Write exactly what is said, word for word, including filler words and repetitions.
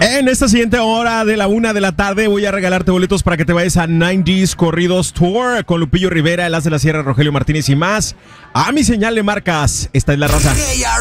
En esta siguiente hora de la una de la tarde voy a regalarte boletos para que te vayas a noventa Corridos Tour con Lupillo Rivera, el As de la Sierra, Rogelio Martínez y más. A mi señal le marcas. Esta es la raza.